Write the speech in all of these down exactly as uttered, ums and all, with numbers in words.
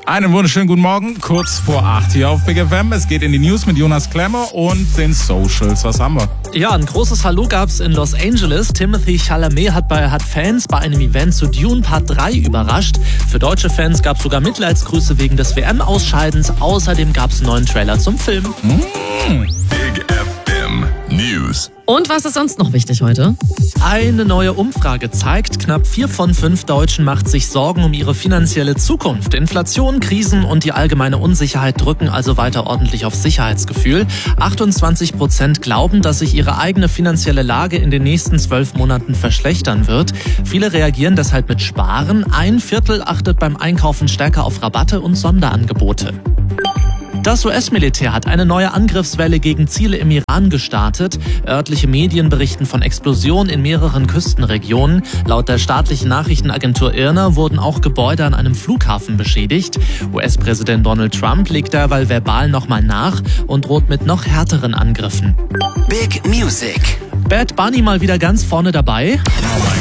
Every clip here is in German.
Einen wunderschönen guten Morgen, kurz vor acht hier auf Big F M. Es geht in die News mit Jonas Klemmer und den Socials. Was haben wir? Ja, ein großes Hallo gab's in Los Angeles. Timothy Chalamet hat, bei, hat Fans bei einem Event zu Dune Part drei überrascht. Für deutsche Fans gab's sogar Mitleidsgrüße wegen des W M-Ausscheidens. Außerdem gab's einen neuen Trailer zum Film. Mm. Big F M News. Und was ist sonst noch wichtig heute? Eine neue Umfrage zeigt, knapp vier von fünf Deutschen macht sich Sorgen um ihre finanzielle Zukunft. Inflation, Krisen und die allgemeine Unsicherheit drücken also weiter ordentlich aufs Sicherheitsgefühl. achtundzwanzig Prozent glauben, dass sich ihre eigene finanzielle Lage in den nächsten zwölf Monaten verschlechtern wird. Viele reagieren deshalb mit Sparen. Ein Viertel achtet beim Einkaufen stärker auf Rabatte und Sonderangebote. Das U S-Militär hat eine neue Angriffswelle gegen Ziele im Iran gestartet. Örtliche Medien berichten von Explosionen in mehreren Küstenregionen. Laut der staatlichen Nachrichtenagentur I R N A wurden auch Gebäude an einem Flughafen beschädigt. U S-Präsident Donald Trump legt derweil verbal nochmal nach und droht mit noch härteren Angriffen. Big Music. Bad Bunny mal wieder ganz vorne dabei. Oh mein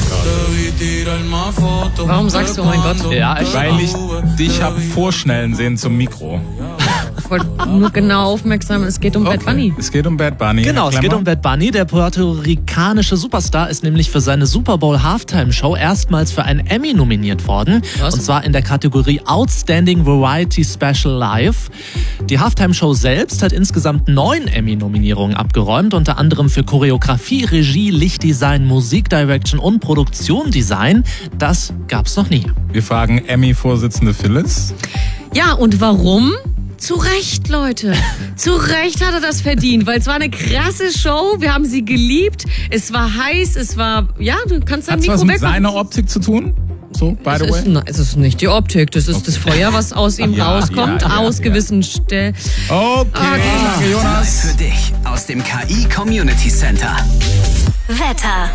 Gott. Warum sagst du, oh mein Gott? Ja, ich Weil ich dich hab vorschnellen sehen zum Mikro. Ich wollte nur genau aufmerksam, es geht um Okay. Bad Bunny. Es geht um Bad Bunny. Genau, Herr es geht Klemmer? um Bad Bunny. Der puerto-ricanische Superstar ist nämlich für seine Super Bowl Halftime Show erstmals für einen Emmy nominiert worden. Was? Und zwar in der Kategorie Outstanding Variety Special Live. Die Halftime Show selbst hat insgesamt neun Emmy-Nominierungen abgeräumt, unter anderem für Choreografie, Regie, Lichtdesign, Musikdirection und Produktiondesign. Das gab's noch nie. Wir fragen Emmy-Vorsitzende Phyllis. Ja, und warum? Zu Recht, Leute. Zu Recht hat er das verdient, weil es war eine krasse Show. Wir haben sie geliebt. Es war heiß, es war, ja, du kannst dein Hat's Mikro was mit wegmachen. seiner Optik zu tun? So, by Es the ist, way? na, es ist nicht die Optik, das ist das Feuer, was aus ihm Ja, rauskommt, ja, ja, aus ja. gewissen Stellen. Okay, danke Jonas. Für dich aus dem K I Community Center. Wetter.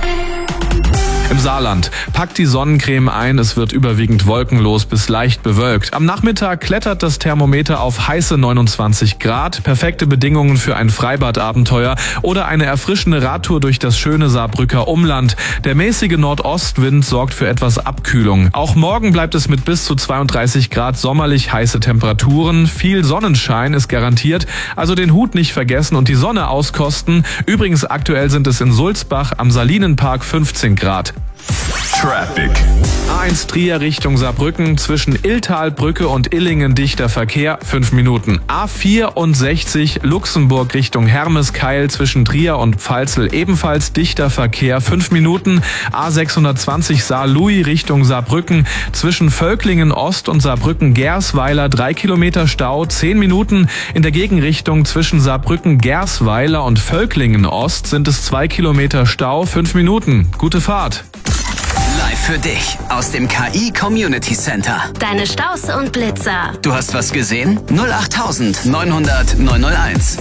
Im Saarland. Packt die Sonnencreme ein, es wird überwiegend wolkenlos bis leicht bewölkt. Am Nachmittag klettert das Thermometer auf heiße neunundzwanzig Grad. Perfekte Bedingungen für ein Freibadabenteuer oder eine erfrischende Radtour durch das schöne Saarbrücker Umland. Der mäßige Nordostwind sorgt für etwas Abkühlung. Auch morgen bleibt es mit bis zu zweiunddreißig Grad sommerlich heiße Temperaturen. Viel Sonnenschein ist garantiert, also den Hut nicht vergessen und die Sonne auskosten. Übrigens aktuell sind es in Sulzbach am Salinenpark fünfzehn Grad. Traffic. A eins Trier Richtung Saarbrücken, zwischen Illtalbrücke und Illingen dichter Verkehr, fünf Minuten. A vierundsechzig Luxemburg Richtung Hermeskeil, zwischen Trier und Pfalzel ebenfalls dichter Verkehr, fünf Minuten. A sechshundertzwanzig Saarlouis Richtung Saarbrücken, zwischen Völklingen Ost und Saarbrücken Gersweiler, drei Kilometer Stau, zehn Minuten. In der Gegenrichtung zwischen Saarbrücken Gersweiler und Völklingen Ost sind es zwei Kilometer Stau, fünf Minuten. Gute Fahrt. Live für dich aus dem K I Community Center. Deine Staus und Blitzer. Du hast was gesehen? null acht neunhundert neunhunderteins.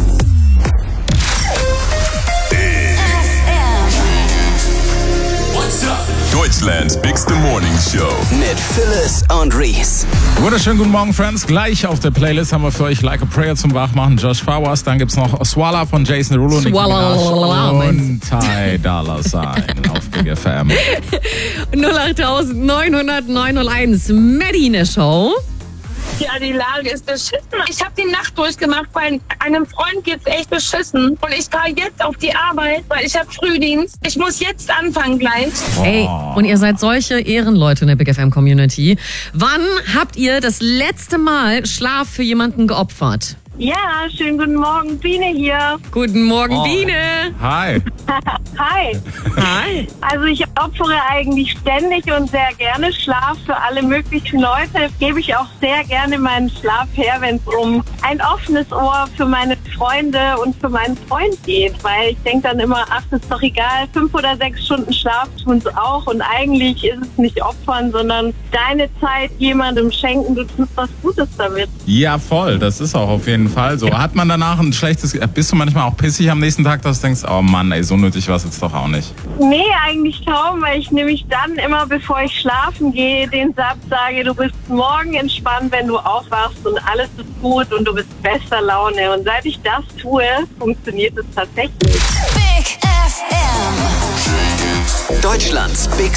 Deutschlands bigste Morning Show. Mit Phyllis und Reese. Wunderschönen guten Morgen, Friends. Gleich auf der Playlist haben wir für euch Like a Prayer zum Wachmachen, Josh Flowers. Dann gibt's noch Swalla von Jason Derulo, Nicki Swalla. Minaj und Ty Dolla Sign auf Big F M. null acht neunhundert neunhunderteins Medine Show. Ja, die Lage ist beschissen. Ich habe die Nacht durchgemacht, weil einem Freund geht's echt beschissen. Und ich fahre jetzt auf die Arbeit, weil ich habe Frühdienst. Ich muss jetzt anfangen gleich. Ey, und ihr seid solche Ehrenleute in der Big F M Community. Wann habt ihr das letzte Mal Schlaf für jemanden geopfert? Ja, schönen guten Morgen, Biene hier. Guten Morgen, Oh. Biene. Hi. Hi. Hi. Also ich opfere eigentlich ständig und sehr gerne Schlaf für alle möglichen Leute. Gebe ich auch sehr gerne meinen Schlaf her, wenn es um ein offenes Ohr für meine Freunde und für meinen Freund geht. Weil ich denke dann immer, ach, das ist doch egal, fünf oder sechs Stunden Schlaf tun es auch. Und eigentlich ist es nicht opfern, sondern deine Zeit jemandem schenken. Du tust was Gutes damit. Ja, voll. Das ist auch auf jeden Fall so. Hat man danach ein schlechtes... Bist du manchmal auch pissig am nächsten Tag, dass du denkst, oh Mann, ey, so nötig war es jetzt doch auch nicht? Nee, eigentlich kaum, weil ich nämlich dann immer, bevor ich schlafen gehe, den Satz sage, du bist morgen entspannt, wenn du aufwachst und alles ist gut und du bist bester Laune. Und seit ich das tue, funktioniert es tatsächlich. Big F M. Deutschlands bigste